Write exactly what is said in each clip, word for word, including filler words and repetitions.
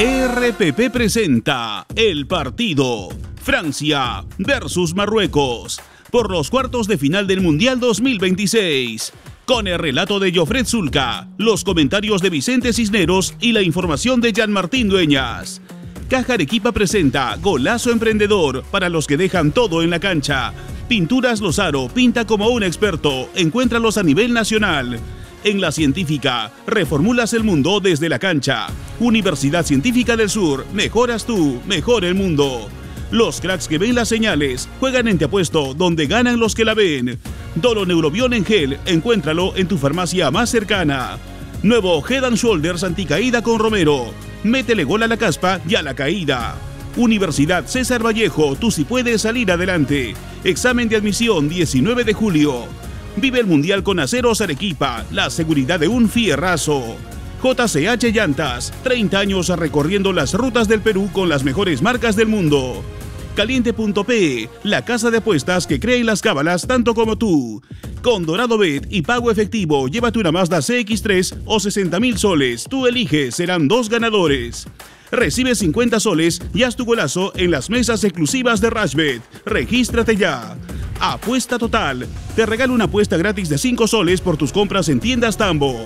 R P P presenta el partido Francia versus Marruecos por los cuartos de final del Mundial dos mil veintiséis. Con el relato de Jofred Zulca, los comentarios de Vicente Cisneros y la información de Jean-Martín Dueñas. Caja Arequipa presenta Golazo Emprendedor para los que dejan todo en la cancha. Pinturas Lozaro, pinta como un experto. Encuéntralos a nivel nacional. En La Científica, reformulas el mundo desde la cancha. Universidad Científica del Sur, mejoras tú, mejor el mundo. Los cracks que ven las señales, juegan en Te Apuesto, donde ganan los que la ven. Dolo Neurobión en gel, encuéntralo en tu farmacia más cercana. Nuevo Head and Shoulders anticaída con Romero. Métele gol a la caspa y a la caída. Universidad César Vallejo, tú sí puedes salir adelante. Examen de admisión diecinueve de julio. Vive el Mundial con Aceros Arequipa, la seguridad de un fierrazo. J C H Llantas, treinta años recorriendo las rutas del Perú con las mejores marcas del mundo. Caliente punto pe, la casa de apuestas que cree en las cábalas tanto como tú. Con Dorado Bet y pago efectivo, llévate una Mazda C X tres o sesenta mil soles. Tú eliges, serán dos ganadores. Recibe cincuenta soles y haz tu golazo en las mesas exclusivas de Rashbet. Regístrate ya. Apuesta Total. Te regalo una apuesta gratis de cinco soles por tus compras en tiendas Tambo.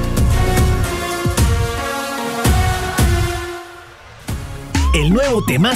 El nuevo temazo